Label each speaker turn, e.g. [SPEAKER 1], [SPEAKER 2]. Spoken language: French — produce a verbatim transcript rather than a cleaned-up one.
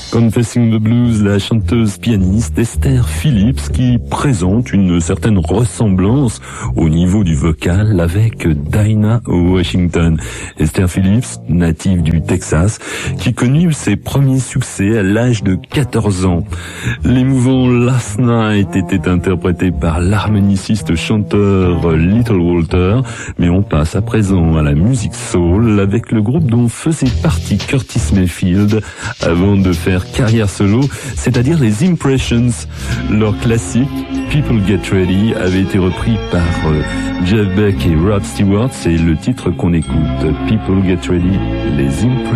[SPEAKER 1] Confessing the Blues, la chanteuse pianiste Esther Phillips qui présente une certaine ressemblance au niveau du vocal avec Dinah Washington. Esther Phillips, native du Texas, qui connut ses premiers succès à l'âge de quatorze ans. L'émouvant Last Night était interprété par l'harmoniciste chanteur Little Walter, mais on passe à présent à la musique soul avec le groupe dont faisait partie Curtis Mayfield avant de faire carrière solo, c'est-à-dire les Impressions. Leur classique People Get Ready avait été repris par euh, Jeff Beck et Rob Stewart. C'est le titre qu'on écoute, People Get Ready, les Impressions.